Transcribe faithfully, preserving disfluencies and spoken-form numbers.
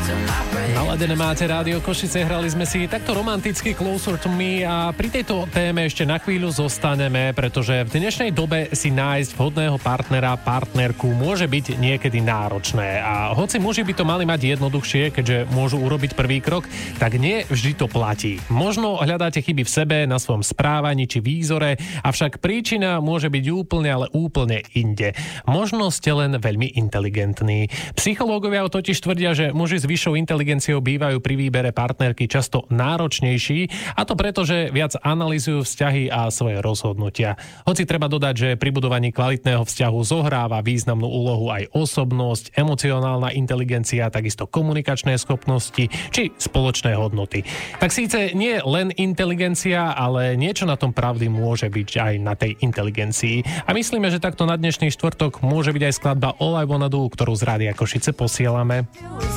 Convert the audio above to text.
Naladené máte Rádio Košice, hrali sme si takto romanticky Closer to Me a pri tejto téme ešte na chvíľu zostaneme, pretože v dnešnej dobe si nájsť vhodného partnera, partnerku môže byť niekedy náročné a hoci muži by to mali mať jednoduchšie, keďže môžu urobiť prvý krok, tak nie vždy to platí. Možno hľadáte chyby v sebe, na svojom správaní či výzore, avšak príčina môže byť úplne, ale úplne inde. Možno ste len veľmi inteligentní. Psychológovia totiž tvrdia, že muži s vyššou inteligenciou bývajú pri výbere partnerky často náročnejší, a to preto, že viac analyzujú vzťahy a svoje rozhodnutia. Hoci treba dodať, že pri budovaní kvalitného vzťahu zohráva významnú úlohu aj osobnosť, emocionálna inteligencia, takisto komunikačné schopnosti či spoločné hodnoty. Tak síce nie len inteligencia, ale niečo na tom pravdy môže byť aj na tej inteligencii. A myslíme, že takto na dnešný štvrtok môže byť aj skladba All I Wanna Do, ktorú z Rádia Košice posielame.